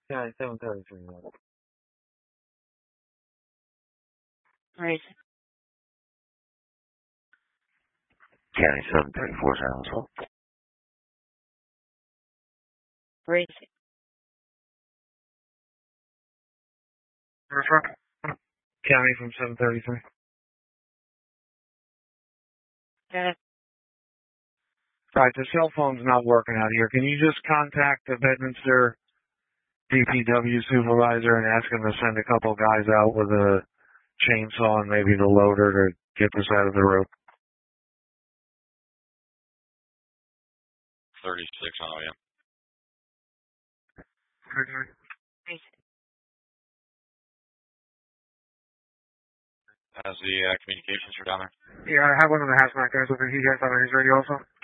Yeah, 733. Right. County 734 Silence Hall. Right. County from 733. Yeah. Right, the cell phone's not working out here. Can you just contact the Bedminster DPW supervisor and ask him to send a couple guys out with a chainsaw and maybe the loader to get this out of the road? 36 on OEM. Right. How's the communications for down there? Yeah, I have one of the hazmat guys with me. He has on his radio also.